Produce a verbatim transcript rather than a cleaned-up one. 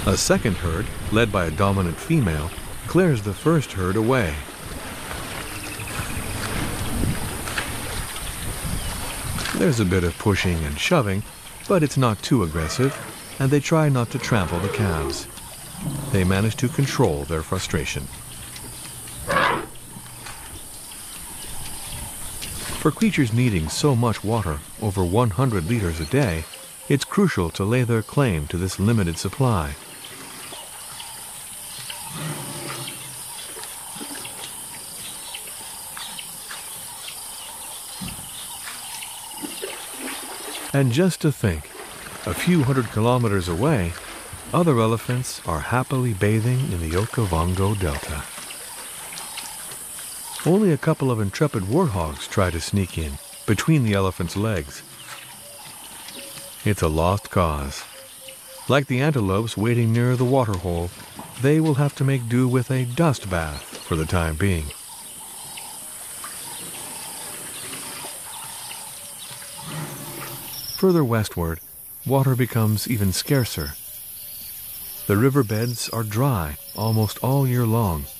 A second herd, led by a dominant female, clears the first herd away. There's a bit of pushing and shoving, but it's not too aggressive, and they try not to trample the calves. They manage to control their frustration. For creatures needing so much water, over one hundred liters a day, it's crucial to lay their claim to this limited supply. And just to think, a few hundred kilometers away, other elephants are happily bathing in the Okavango Delta. Only a couple of intrepid warthogs try to sneak in, between the elephant's legs. It's a lost cause. Like the antelopes waiting near the waterhole, they will have to make do with a dust bath for the time being. Further westward, water becomes even scarcer. The riverbeds are dry almost all year long,